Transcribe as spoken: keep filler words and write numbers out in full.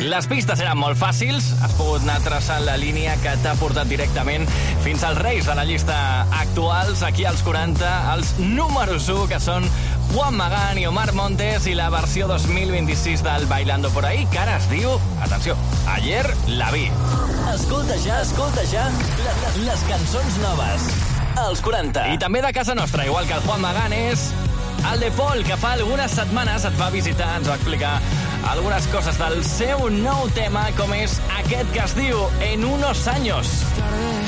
Les pistes eren molt fàcils, has pogut anar traçant la línia que t'ha portat directament fins als reis de la llista actuals, aquí als quaranta, els números u, que són Juan Magán i Omar Montes, i la versió dos mil vint-i-sis del Bailando por ahí, que ara es diu, atenció, Ayer la vi. Escolta ja, escolta ja, les cançons noves, als quaranta. I també de casa nostra, igual que el Juan Magán, és el De Paul, que fa algunes setmanes et va visitar, ens va explicar algunes coses del seu nou tema, com és aquest que es diu En unos años.